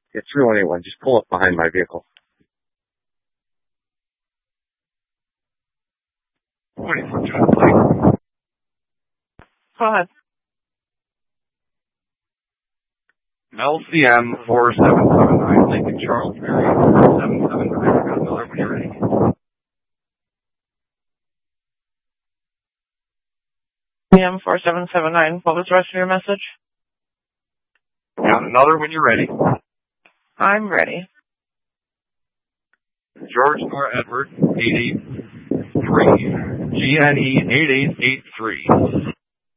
It's 3181. Just pull up behind my vehicle. Waiting for John Blake. Go ahead. LCM 4779, Lincoln Charles Mary 4779. Got another when you're ready. LCM 4779. What was the rest of your message? Got another when you're ready. I'm ready. George Nor Edward 883. GNE 8883.